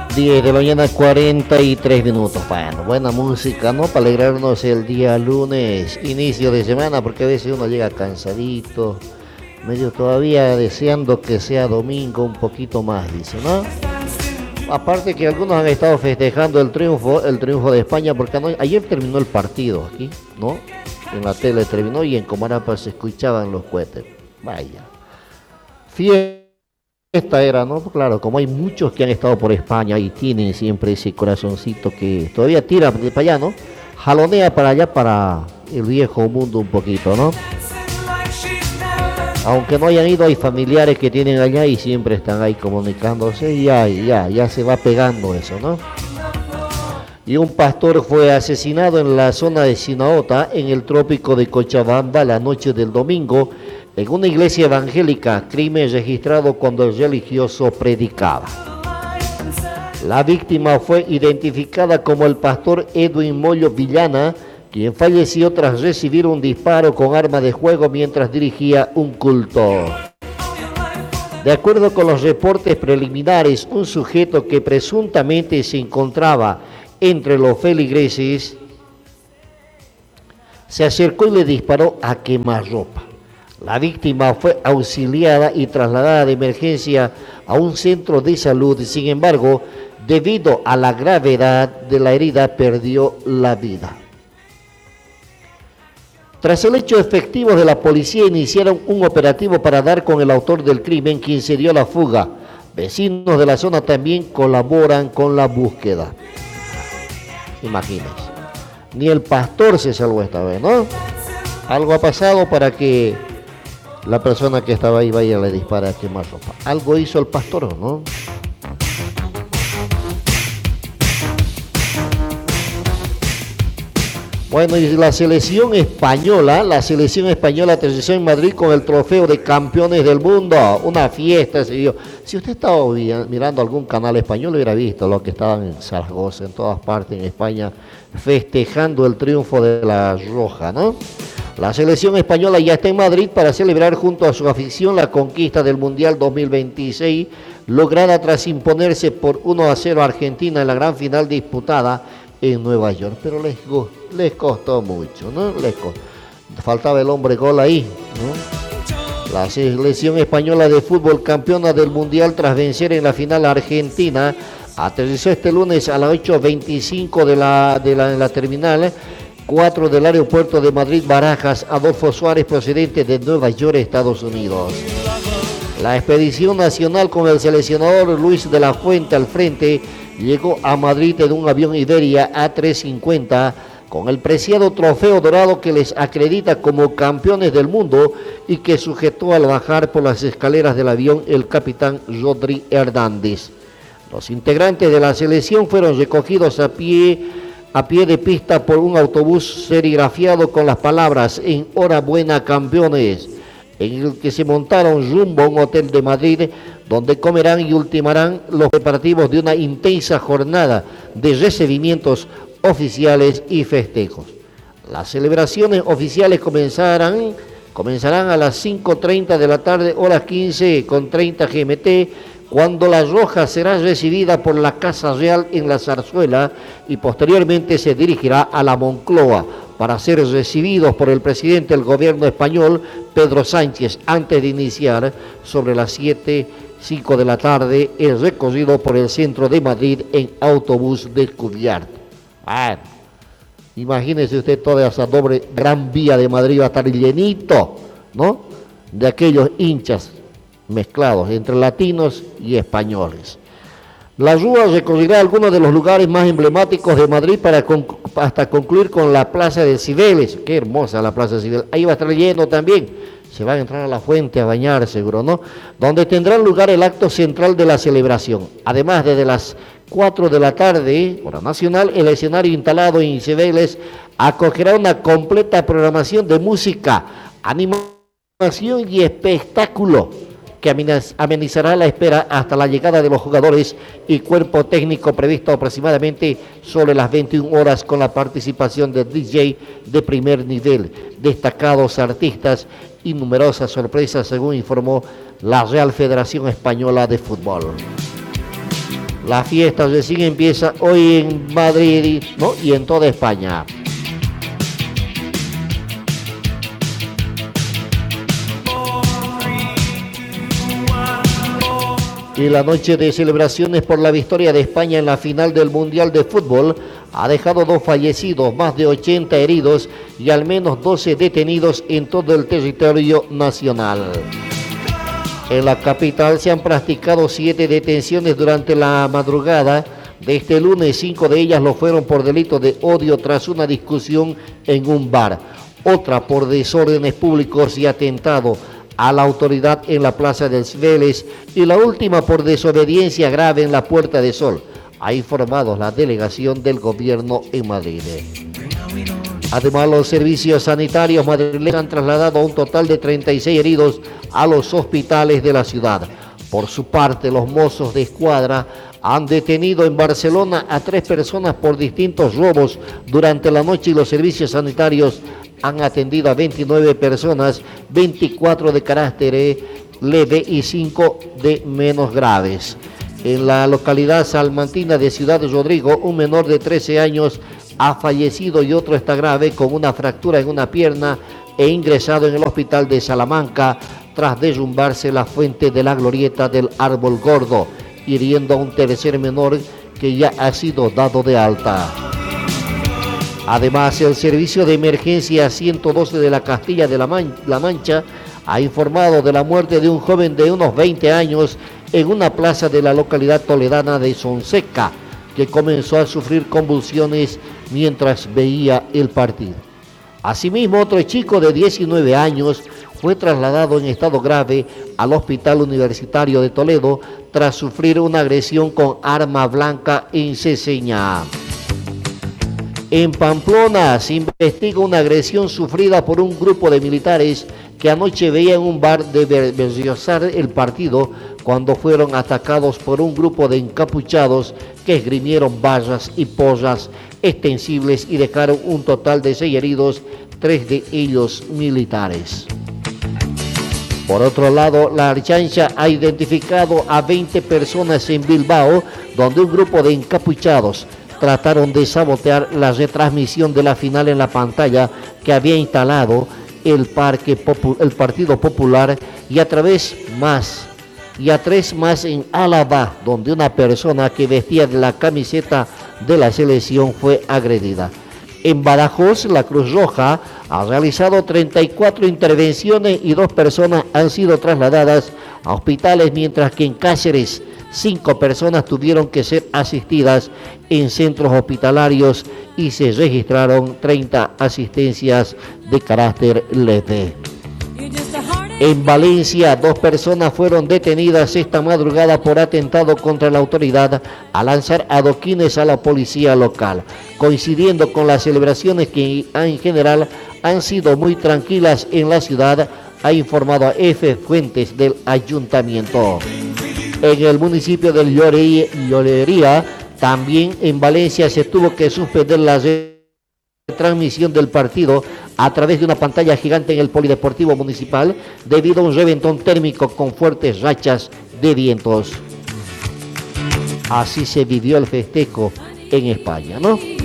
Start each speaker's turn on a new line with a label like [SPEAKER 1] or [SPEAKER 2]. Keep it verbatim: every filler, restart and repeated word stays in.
[SPEAKER 1] diez de la mañana, cuarenta y tres minutos. Bueno, buena música, ¿no? Para alegrarnos el día lunes, inicio de semana, porque a veces uno llega cansadito, medio todavía deseando que sea domingo un poquito más, dice, ¿no? Aparte que algunos han estado festejando el triunfo, el triunfo de España, porque no, ayer terminó el partido aquí, ¿no? En la tele terminó y en Comarapa se escuchaban los cohetes. Vaya. Fiesta era, ¿no? Claro, como hay muchos que han estado por España y tienen siempre ese corazoncito que todavía tira de para allá, ¿no? Jalonea para allá, para el viejo mundo un poquito, ¿no? Aunque no hayan ido, hay familiares que tienen allá y siempre están ahí comunicándose y ya, ya, ya se va pegando eso, ¿no? Y un pastor fue asesinado en la zona de Sinaota, en el trópico de Cochabamba, la noche del domingo, en una iglesia evangélica, crimen registrado cuando el religioso predicaba. La víctima fue identificada como el pastor Edwin Mollo Villana, quien falleció tras recibir un disparo con arma de fuego mientras dirigía un culto. De acuerdo con los reportes preliminares, un sujeto que presuntamente se encontraba entre los feligreses se acercó y le disparó a quemarropa. La víctima fue auxiliada y trasladada de emergencia a un centro de salud. Sin embargo, debido a la gravedad de la herida, perdió la vida. Tras el hecho, efectivos de la policía iniciaron un operativo para dar con el autor del crimen, quien se dio a la fuga. Vecinos de la zona también colaboran con la búsqueda. Imagínense, ni el pastor se salvó esta vez, ¿no? Algo ha pasado para que la persona que estaba ahí vaya y le dispara a quemar ropa. Algo hizo el pastor, ¿no? Bueno, y la selección española, la selección española aterrizó en Madrid con el trofeo de campeones del mundo. Una fiesta se dio. Si usted estaba mirando algún canal español, hubiera visto lo que estaban en Zaragoza, en todas partes en España, festejando el triunfo de la Roja, ¿no? La selección española ya está en Madrid para celebrar junto a su afición la conquista del Mundial dos mil veintiséis, lograda tras imponerse por uno a cero a Argentina en la gran final disputada en Nueva York, pero les, les costó mucho, ¿no? Les costó. Faltaba el hombre gol ahí, ¿no? La selección española de fútbol, campeona del Mundial tras vencer en la final a Argentina, aterrizó este lunes a las ocho veinticinco de la, de la, de la terminal cuatro del aeropuerto de Madrid Barajas Adolfo Suárez, procedente de Nueva York, Estados Unidos. La expedición nacional con el seleccionador Luis de la Fuente al frente llegó a Madrid en un avión Iberia A trescientos cincuenta con el preciado trofeo dorado que les acredita como campeones del mundo y que sujetó al bajar por las escaleras del avión el capitán Rodri Hernández. Los integrantes de la selección fueron recogidos a pie, a pie de pista por un autobús serigrafiado con las palabras "Enhorabuena, campeones", en el que se montaron rumbo a un hotel de Madrid, donde comerán y ultimarán los preparativos de una intensa jornada de recibimientos oficiales y festejos. Las celebraciones oficiales comenzarán, comenzarán a las cinco treinta de la tarde, horas quince con treinta G M T, cuando la Roja será recibida por la Casa Real en la Zarzuela y posteriormente se dirigirá a la Moncloa para ser recibidos por el presidente del gobierno español, Pedro Sánchez, antes de iniciar sobre las siete cinco de la tarde el recorrido por el centro de Madrid en autobús descubierto. Ah, imagínese usted toda esa doble gran vía de Madrid va a estar llenito, ¿no? De aquellos hinchas mezclados entre latinos y españoles. La Rúa recorrerá algunos de los lugares más emblemáticos de Madrid para con, hasta concluir con la Plaza de Cibeles. Qué hermosa la Plaza de Cibeles. Ahí va a estar lleno también. Se van a entrar a la fuente a bañar, seguro, ¿no? Donde tendrá lugar el acto central de la celebración. Además, desde las cuatro de la tarde, hora nacional, el escenario instalado en Cibeles acogerá una completa programación de música, animación y espectáculo que amenizará la espera hasta la llegada de los jugadores y cuerpo técnico previsto aproximadamente sobre las veintiuna horas, con la participación de D J de primer nivel, destacados artistas y numerosas sorpresas, según informó la Real Federación Española de Fútbol. La fiesta recién empieza hoy en Madrid, ¿no? Y en toda España. Y la noche de celebraciones por la victoria de España en la final del Mundial de Fútbol ha dejado dos fallecidos, más de ochenta heridos y al menos doce detenidos en todo el territorio nacional. En la capital se han practicado siete detenciones durante la madrugada de este lunes. Cinco de ellas lo fueron por delito de odio tras una discusión en un bar. Otra por desórdenes públicos y atentado a la autoridad en la Plaza del Cibeles, y la última por desobediencia grave en la Puerta de Sol, ha informado la delegación del gobierno en Madrid. Además, los servicios sanitarios madrileños han trasladado a un total de treinta y seis heridos a los hospitales de la ciudad. Por su parte, los mozos de escuadra han detenido en Barcelona a tres personas por distintos robos durante la noche y los servicios sanitarios han atendido a veintinueve personas, veinticuatro de carácter leve y cinco de menos graves. En la localidad salmantina de Ciudad Rodrigo, un menor de trece años ha fallecido y otro está grave con una fractura en una pierna e ingresado en el hospital de Salamanca tras derrumbarse la fuente de la glorieta del Árbol Gordo, hiriendo a un tercer menor que ya ha sido dado de alta. Además, el servicio de emergencia ciento doce de la Castilla de la, Man- la Mancha ha informado de la muerte de un joven de unos veinte años en una plaza de la localidad toledana de Sonseca, que comenzó a sufrir convulsiones mientras veía el partido. Asimismo, otro chico de diecinueve años fue trasladado en estado grave al Hospital Universitario de Toledo tras sufrir una agresión con arma blanca en Ceseña. En Pamplona se investiga una agresión sufrida por un grupo de militares que anoche veía en un bar de Berriozar el partido cuando fueron atacados por un grupo de encapuchados que esgrimieron barras y porras extensibles y dejaron un total de seis heridos, tres de ellos militares. Por otro lado, la Archancha ha identificado a veinte personas en Bilbao, donde un grupo de encapuchados trataron de sabotear la retransmisión de la final en la pantalla que había instalado el, Parque Popu- el Partido Popular, y a través más y a tres más en Álava, donde una persona que vestía de la camiseta de la selección fue agredida. En Badajoz, la Cruz Roja ha realizado treinta y cuatro intervenciones y dos personas han sido trasladadas a hospitales, mientras que en Cáceres cinco personas tuvieron que ser asistidas en centros hospitalarios y se registraron treinta asistencias de carácter leve. En Valencia, dos personas fueron detenidas esta madrugada por atentado contra la autoridad al lanzar adoquines a la policía local, coincidiendo con las celebraciones que en general han sido muy tranquilas en la ciudad, ha informado a F Fuentes del ayuntamiento. En el municipio de Llorería, también en Valencia, se tuvo que suspender la transmisión del partido a través de una pantalla gigante en el polideportivo municipal debido a un reventón térmico con fuertes rachas de vientos. Así se vivió el festejo en España, ¿no?